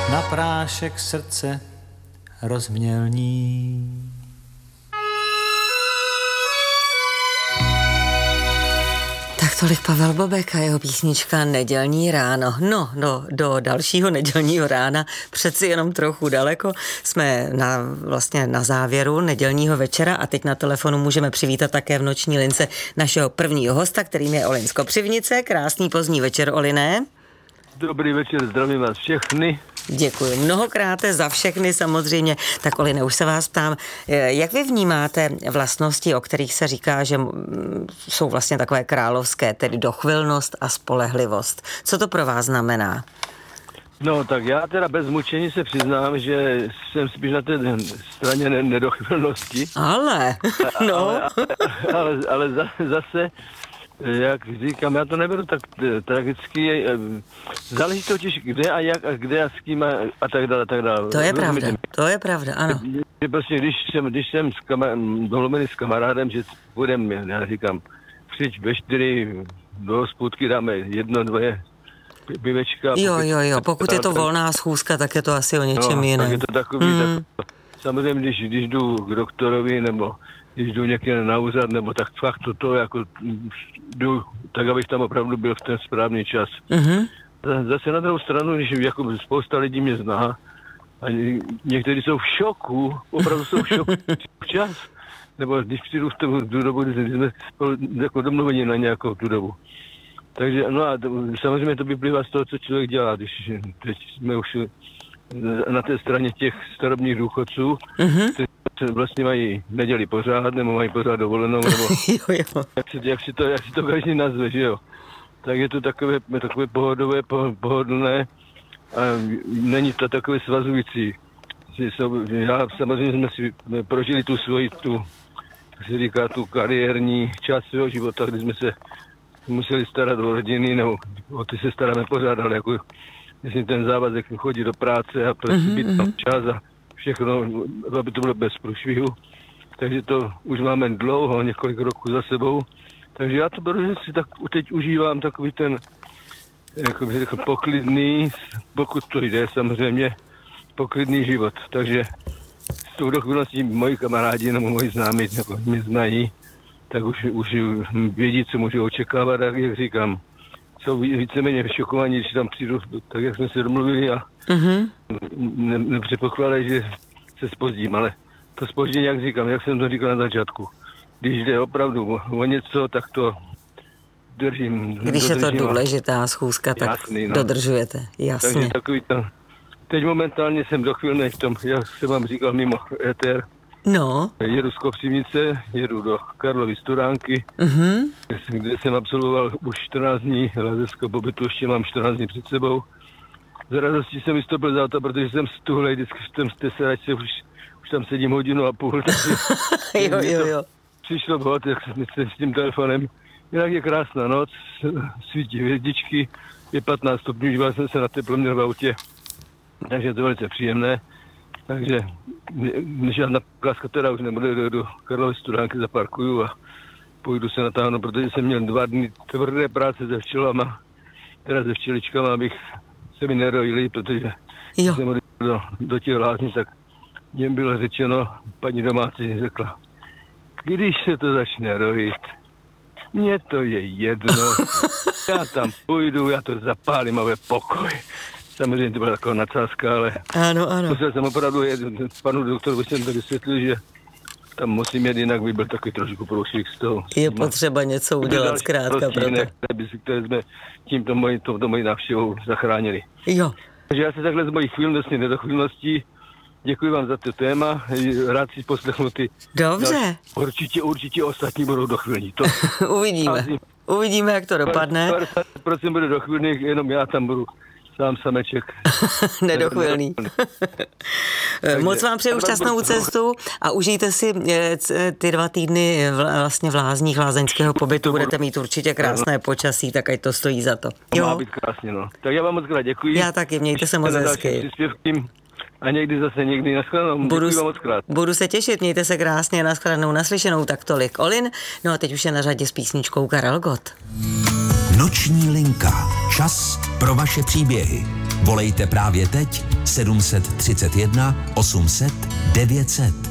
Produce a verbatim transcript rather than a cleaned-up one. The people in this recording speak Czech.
na prášek srdce rozmělní. Tak tolik Pavel Bobek a jeho písnička Nedělní ráno. No, no, do dalšího nedělního rána přeci jenom trochu daleko. Jsme na, vlastně na závěru nedělního večera a teď na telefonu můžeme přivítat také v noční lince našeho prvního hosta, kterým je Olin z Kopřivnice. Krásný pozdní večer, Oliné. Dobrý večer, zdravím vás všechny. Děkuji mnohokrát za všechny samozřejmě. Tak Oline, už se vás ptám, jak vy vnímáte vlastnosti, o kterých se říká, že jsou vlastně takové královské, tedy dochvilnost a spolehlivost. Co to pro vás znamená? No tak já teda bez mučení se přiznám, že jsem spíš na té straně nedochvilnosti. Ale, no. Ale, ale, ale, ale zase, jak říkám, já to neberu tak tragicky. Záleží totiž kde a jak a kde a s kým a, a tak dále, a tak dále. To je pravda, to je pravda, ano. Že prostě, když jsem, když jsem s kamar- domluvený s kamarádem, že budeme, já říkám, přijď ve čtyři do hospůdky, dáme jedno, dvoje pivečka. Jo, jo, jo, pokud je to volná schůzka, tak je to asi o něčem no, jiném. Tak je to takový, hmm. tak, samozřejmě, když, když jdu k doktorovi, nebo když jdu někde na úřad, nebo tak fakt toto, jako jdu, tak abych tam opravdu byl v ten správný čas. Mm-hmm. Zase na druhou stranu, když jako spousta lidí mě zná, a někteří jsou v šoku, opravdu jsou v šoku včas, nebo když přijdu v tu, tu dobu, když jsme jako domluveni na nějakou tu dobu. Takže, no a to, samozřejmě to vyplývá z toho, co člověk dělá, když teď jsme už na té straně těch starobních důchodců, mm-hmm. kteří vlastně mají neděli pořád, nebo mají pořád dovolenou, nebo jo, jo. Jak, si, jak, si to, jak si to každý nazve, že jo. Tak je to takové, takové pohodové, pohodlné a není to takové svazující. Já samozřejmě jsme si prožili tu svoji, tu, jak se říká, tu kariérní část svého života, kdy jsme se museli starat o rodiny, nebo o ty se staráme pořád, ale jako myslím ten závazek chodit do práce a prostě mm-hmm. být tam čas a všechno, aby to bylo bez průšvihu. Takže to už máme dlouho, několik roků za sebou. Takže já to beru, že si tak teď užívám takový ten, jako bych řekl, poklidný, pokud to jde samozřejmě, poklidný život. Takže s tou dochvilností moji kamarádi nebo moji známí jako mě znají, tak už, už vědí, co můžu očekávat, a jak říkám, jsou víceméně šokovaní, když tam přijdu, tak jak jsme se domluvili a mm-hmm. ne, nepředpokládají, že se zpozdím, ale to zpoždění, jak říkám, jak jsem to říkal na začátku, když jde opravdu o něco, tak to držím. Když je to důležitá schůzka, tak jasný, no. Dodržujete, jasně. Takže takový to, teď momentálně jsem dochvilnej v tom, jak jsem vám říkal, mimo éter. No. Jedu z Kopřivnice, jedu do Karlovy Studánky, uh-huh. kde jsem absolvoval už čtrnáct dní lázeňského pobytu, ještě mám čtrnáct dní před sebou. Z radostí jsem vystoupil z auta, protože jsem stuhlej, vždycky jsem z té sedačce, už, už tam sedím hodinu a půl. jo, jo, jo. Přišlo vhod, jak jsem s tím telefonem. Jinak je krásná noc, svítí hvězdičky, je patnáct stupňů, díval jsem se na teplo v autě, takže je to velice příjemné. Takže žádná kláska teda už nebude, do, do Karlovy Studánky zaparkuju a půjdu se natáhnout, protože jsem měl dva dny tvrdé práce se včelama, teda se včeličkama, abych se mi nerojili, protože jo. jsem do, do těch lázní, tak něm bylo řečeno, paní domácí řekla, když se to začne rojit, mně to je jedno, já tam půjdu, já to zapálím a bude pokoj. Samozřejmě to byla taková nadsázka, ale ano, ano. musel jsem opravdu jet, panu doktoru jsem to vysvětlil, že tam musím jet, jinak by byl takový trošku průšvih z toho. Je potřeba něco udělat zkrátka proto. Jiné, které jsme tímto mojí, touto mojí návštěvou zachránili. Jo. Takže já se takhle z mojí chvílností, nedochvílností děkuji vám za to téma, rád si poslechnu ty. Dobře. Určitě, určitě ostatní budou dochvilní. To uvidíme. Uvidíme, jak to dopadne. padesát procent bude dochvilných, jenom já tam budu sám sameček. Nedochvilný. Moc vám přeju šťastnou cestu a užijte si ty dva týdny vlastně v lázních lázeňského pobytu. Budete mít určitě krásné počasí, tak ať to stojí za to. Jo. Má být krásně, no. Tak já vám moc krát děkuji. Já taky, mějte se moc hezky. A někdy zase někdy naschledanou. Budu, děkuji vám moc krát. Budu se těšit, mějte se krásně, naschledanou, naslyšenou, tak tolik Olin. No a teď už je na řadě s písničkou Karel Gott. Noční linka. Čas pro vaše příběhy. Volejte právě teď sedm set třicet jedna osm set devět set.